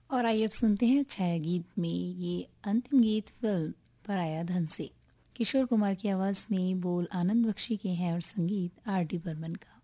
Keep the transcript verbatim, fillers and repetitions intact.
और आइए अब सुनते हैं छाया गीत में ये अंतिम गीत फिल्म पराया धन से। किशोर कुमार की आवाज में बोल आनंद बख्शी के हैं और संगीत आर डी बर्मन का।